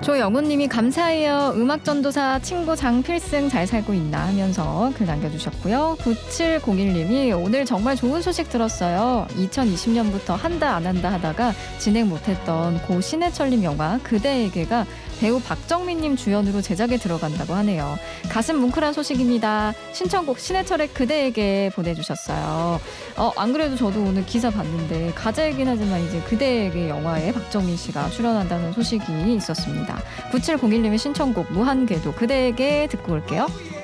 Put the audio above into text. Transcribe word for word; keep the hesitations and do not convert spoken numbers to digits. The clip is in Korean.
조영훈님이 감사해요. 음악전도사 친구 장필승 잘 살고 있나 하면서 글 남겨주셨고요. 구칠공일님이 오늘 정말 좋은 소식 들었어요. 이천이십 년부터 한다 안 한다 하다가 진행 못했던 고 신해철님 영화 그대에게가 배우 박정민님 주연으로 제작에 들어간다고 하네요. 가슴 뭉클한 소식입니다. 신청곡 신해철의 그대에게 보내주셨어요. 어, 안 그래도 저도 오늘 기사 봤는데 가짜이긴 하지만 이제 그대에게 영화에 박정민 씨가 출연한다는 소식이 있었습니다. 구칠공일님의 신청곡 무한궤도 그대에게 듣고 올게요.